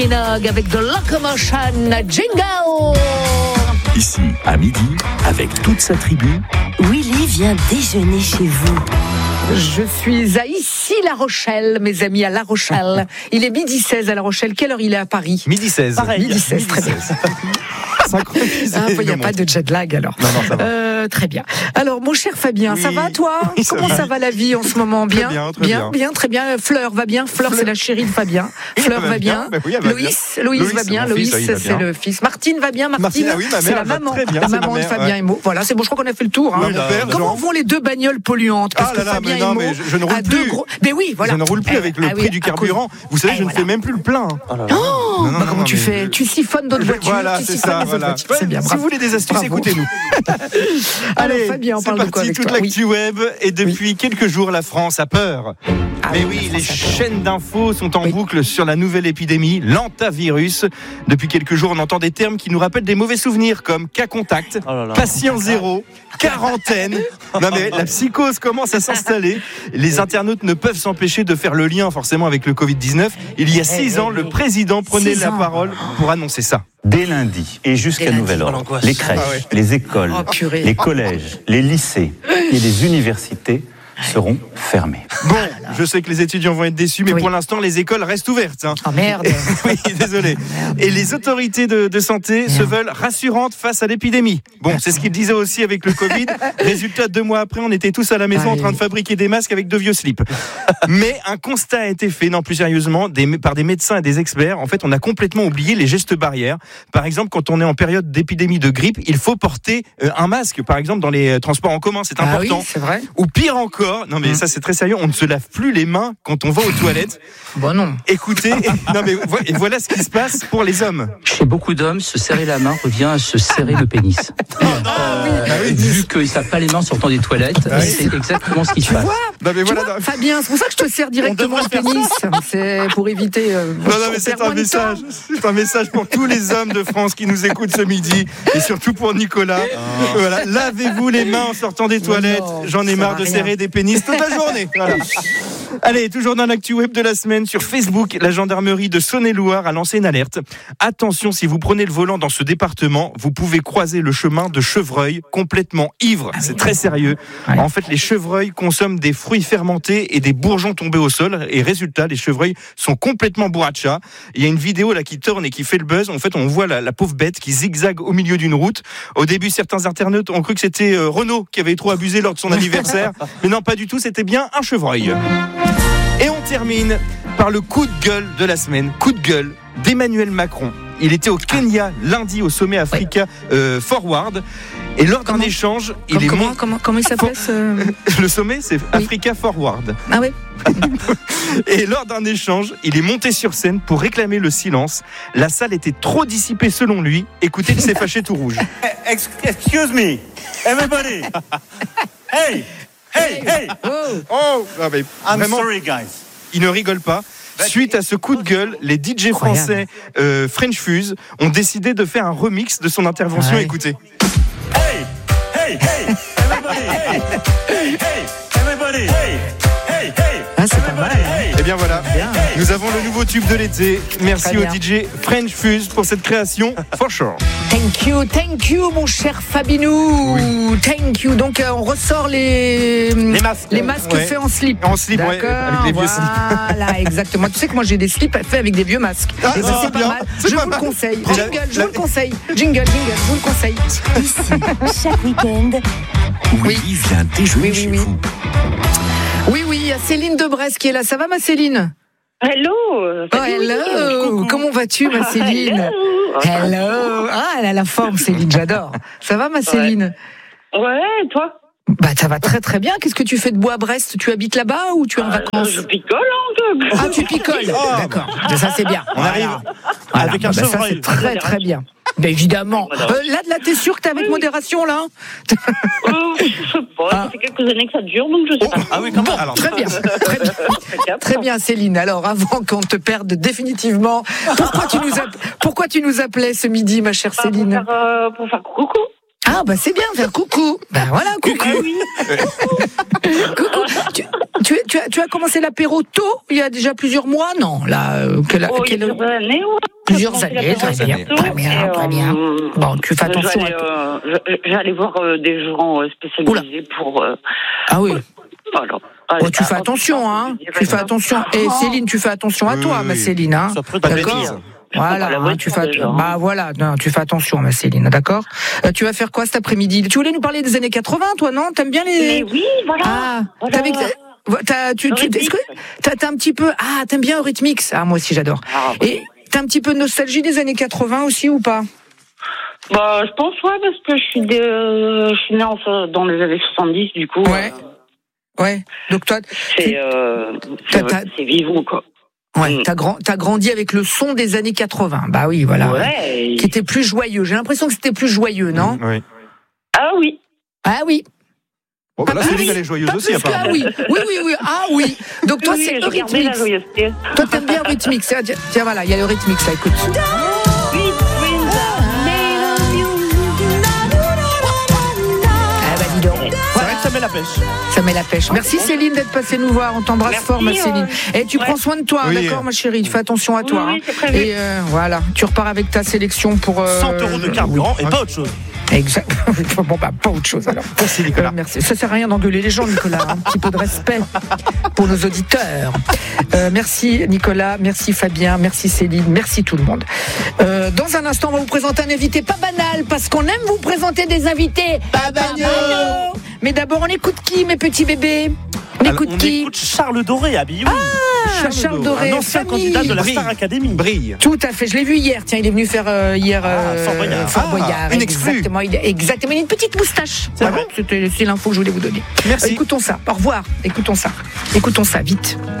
Minogue avec The Locomotion Jingle. Ici, à midi, avec toute sa tribu, Willy vient déjeuner chez vous. Je suis à Issy-La Rochelle, mes amis, à La Rochelle. Il est 12h16 à La Rochelle. Quelle heure il est à Paris ? 12h16. Pareil, 12h16, très bien. Il n'y a pas de jet lag alors. Non, ça va. Très bien. Alors, mon cher Fabien, Oui. ça va toi ? Comment ça va la vie en ce moment ? Bien, très bien. Fleur va bien. Fleur, c'est la chérie de Fabien. Fleur va bien. Oui, elle va Loïs va bien. c'est mon fils, Loïs, il va c'est bien. le fils. Martine va bien. Martine, ah oui, ma mère, c'est la elle va maman. très bien, La c'est ma maman de mère, Fabien ouais. et Maud. Voilà, c'est bon. Je crois qu'on a fait le tour. Oui, mon père, Comment Jean. vont les deux bagnoles polluantes ? Parce Ah que là là, Fabien mais et non, Maud, mais je ne roule à deux plus. gros. Mais oui, voilà. Je ne roule plus avec le prix du carburant. Vous savez, je ne fais même plus le plein. Comment tu fais ? Tu siphonnes d'autres voitures. Voilà, tu c'est siphonnes ça. les autres Voilà. voitures. C'est bien. Si bravo. vous voulez des astuces, Bravo. écoutez-nous. Alors, Fabien, on c'est parle de quoi parti, avec toute toi ? l'actu web. Et depuis quelques jours, la France a peur. Mais oui, les chaînes d'infos sont en boucle sur la nouvelle épidémie, l'hantavirus. Depuis quelques jours, on entend des termes qui nous rappellent des mauvais souvenirs, comme cas contact, patient zéro, quarantaine. Non mais la psychose commence à s'installer. Les internautes ne peuvent s'empêcher de faire le lien forcément avec le Covid-19. Il y a 6 ans, le président prenait la parole pour annoncer ça. Dès lundi et jusqu'à nouvel ordre, les crèches, les écoles, les collèges, les lycées et les universités seront fermés. Bon, je sais que les étudiants vont être déçus, mais pour l'instant, les écoles restent ouvertes. Oh merde. Oui, désolé. Et les autorités de santé se veulent rassurantes face à l'épidémie. Bon, c'est ce qu'ils disaient aussi avec le Covid. Résultat, 2 mois après, on était tous à la maison en train de fabriquer des masques avec de vieux slips. Mais un constat a été fait, non plus sérieusement, par des médecins et des experts. En fait, on a complètement oublié les gestes barrières. Par exemple, quand on est en période d'épidémie de grippe, il faut porter un masque. Par exemple, dans les transports en commun, c'est important. Oui, c'est vrai. Ou pire encore, non mais ça c'est très sérieux, on ne se lave plus les mains quand on va aux toilettes. Bon non. Écoutez, non mais et voilà ce qui se passe pour les hommes. Chez beaucoup d'hommes, se serrer la main revient à se serrer le pénis. Vu qu'ils ne savent pas les mains en sortant des toilettes, c'est exactement ce qui se passe. Non mais voilà. Fabien, c'est pour ça que je te serre directement le pénis. C'est pour éviter. Non mais c'est un message. C'est un message pour tous les hommes de France qui nous écoutent ce midi et surtout pour Nicolas. Voilà, lavez-vous les mains en sortant des toilettes. J'en ai marre de serrer des pénis toute la journée. Voilà. Allez, toujours dans l'actu web de la semaine, sur Facebook, la gendarmerie de Saône-et-Loire a lancé une alerte. Attention, si vous prenez le volant dans ce département, vous pouvez croiser le chemin de chevreuils complètement ivres. C'est très sérieux. En fait, les chevreuils consomment des fruits fermentés et des bourgeons tombés au sol. Et résultat, les chevreuils sont complètement bourrachas. Il y a une vidéo là qui tourne et qui fait le buzz. En fait, on voit la pauvre bête qui zigzague au milieu d'une route. Au début, certains internautes ont cru que c'était Renaud qui avait trop abusé lors de son anniversaire. Mais non, pas du tout, c'était bien un chevreuil. Et on termine par le coup de gueule de la semaine. Coup de gueule d'Emmanuel Macron. Il était au Kenya lundi au sommet Africa Forward. Et lors d'un échange, Comment il s'appelle le sommet, c'est Africa Forward. Ah oui. Et lors d'un échange, il est monté sur scène pour réclamer le silence. La salle était trop dissipée selon lui. Écoutez, il s'est fâché tout rouge. Excuse me, everybody. Hey. Oh, mais I'm vraiment, sorry, guys. il ne rigole pas. Suite à ce coup de gueule, les DJ français French Fuse ont décidé de faire un remix de son intervention. Écoutez. Hey, everybody. Hey, everybody. Hey. Ah, c'est pas mal. Et bien voilà, nous avons le nouveau tube de l'été. Merci au DJ French Fuse pour cette création, for sure. Thank you, mon cher Fabinou. Oui. Thank you. Donc, on ressort les masques faits en slip. En slip, d'accord, avec des vieux slips. Voilà, exactement. Tu sais que moi, j'ai des slips faits avec des vieux masques. Et ça, c'est pas mal. Je vous le conseille. Je vous le conseille. Jingle, je vous le conseille. Ici, chaque week-end, Willy vient déjeuner chez vous. Oui, il y a Céline de Brest qui est là. Ça va, ma Céline ? Hello. Hello. Comment vas-tu, ma Céline ? Hello. Ah, elle a la forme, Céline, j'adore. Ça va, ma Céline ? Ouais, et toi ? Bah, ça va très très bien. Qu'est-ce que tu fais de beau à Brest ? Tu habites là-bas ou tu es en vacances ? Je picole, hein. Ah, tu picoles. D'accord. Ça, c'est bien. On arrive avec un ça, chevreuil. c'est très très bien. Mais évidemment. Là, t'es sûr que t'es avec modération, là ? Je sais pas, ça fait quelques années que ça dure, donc je sais pas. Ah oui, quand même. Alors, Très bien. Très bien, Céline. Alors, avant qu'on te perde définitivement, pourquoi tu nous appelais ce midi, ma chère Céline ? Pour faire coucou. Ah, bah c'est bien, faire coucou. Ben voilà, coucou. Ah oui. Coucou. Tu Tu as commencé l'apéro tôt, il y a déjà plusieurs mois, non là, plusieurs années, ouais. Plusieurs années, très bien. Bon, tu fais attention. J'allais voir des gens spécialisés pour. Ah oui. Voilà. Tu fais attention, hein. Tu fais attention. Et Céline, tu fais attention à toi, ma Céline, hein. D'accord. Voilà, tu fais attention, ma Céline, d'accord. Tu vas faire quoi cet après-midi? Tu voulais nous parler des années 80, toi, non? T'aimes bien les? Mais oui, voilà. Ah, t'as un petit peu. Ah, t'aimes bien Eurythmics? Ah, moi aussi, j'adore. Et t'as un petit peu de nostalgie des années 80 aussi ou pas? Bah, je pense, ouais, parce que je suis née dans les années 70, du coup. Ouais. Donc toi, c'est vivant, quoi. Ouais, t'as grandi avec le son des années 80. Bah oui, voilà. Ouais. Qui était plus joyeux. J'ai l'impression que c'était plus joyeux, non? Oui. Ah oui. Ah oui. Oh, bah là, Céline, elle est joyeuse aussi, apparemment. Ah oui. Ah oui. Donc toi, c'est Eurythmics. Toi, t'aimes bien Eurythmics. Tiens, voilà, il y a Eurythmics, ça, écoute. Ça met la pêche. Merci Céline d'être passée nous voir. On t'embrasse fort, ma Céline. Et tu prends soin de toi, d'accord, ma chérie. Fais attention à toi. Oui, c'est prévu. Et voilà, tu repars avec ta sélection pour 100 € de carburant et pas autre chose. Exact. Bon, bah, pas autre chose alors. Merci Nicolas. Merci. Ça sert à rien d'engueuler les gens, Nicolas. Un petit peu de respect pour nos auditeurs. Merci Nicolas, merci Fabien, merci Céline, merci tout le monde. Dans un instant, on va vous présenter un invité pas banal, parce qu'on aime vous présenter des invités pas banaux. Mais d'abord, on écoute qui, mes petits bébés? On écoute Charles Doré à Bioui. Charles Doré, un ancien candidat de la Star Academy. Brille. Tout à fait, je l'ai vu hier. Tiens, il est venu faire Fort Boyard. Une exclue. Exactement, il a une petite moustache. C'est l'info que je voulais vous donner. Merci. Écoutons ça. Au revoir. Écoutons ça vite.